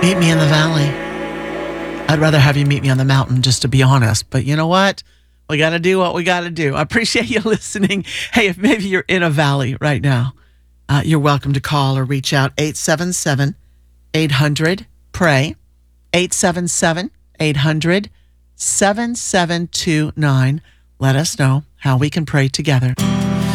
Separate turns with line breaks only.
Meet me in the valley. I'd rather have you meet me on the mountain, just to be honest. But you know what? We got to do what we got to do. I appreciate you listening. Hey, if maybe you're in a valley right now, you're welcome to call or reach out. 877-800-PRAY. 877-800-7729. Let us know how we can pray together.